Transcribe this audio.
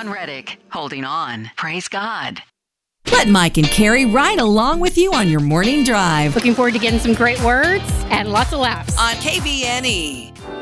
John Reddick, holding on. Praise God. Let Mike and Carrie ride along with you on your morning drive Looking forward to getting some great words and lots of laughs. on KVNE.